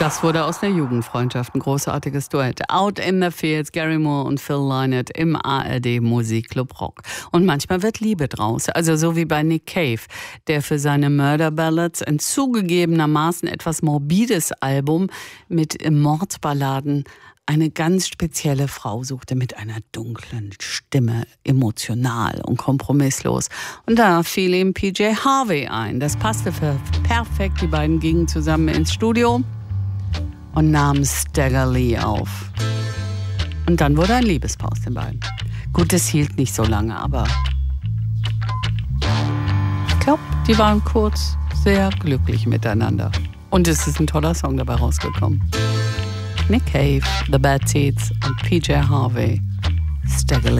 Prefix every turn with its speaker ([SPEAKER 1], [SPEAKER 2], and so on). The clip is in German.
[SPEAKER 1] Das wurde aus der Jugendfreundschaft ein großartiges Duett. Out in the Fields, Gary Moore und Phil Lynott im ARD Musikclub Rock. Und manchmal wird Liebe draus, also so wie bei Nick Cave, der für seine Murder Ballads ein zugegebenermaßen etwas morbides Album mit Mordballaden eine ganz spezielle Frau suchte mit einer dunklen Stimme, emotional und kompromisslos. Und da fiel ihm PJ Harvey ein. Das passte perfekt. Die beiden gingen zusammen ins Studio und nahmen Stagger Lee auf. Und dann wurde ein Liebespaar aus den beiden. Gut, es hielt nicht so lange, aber ich glaube, die waren kurz sehr glücklich miteinander. Und es ist ein toller Song dabei rausgekommen. Nick Cave, The Bad Seeds und PJ Harvey, Stagger Lee.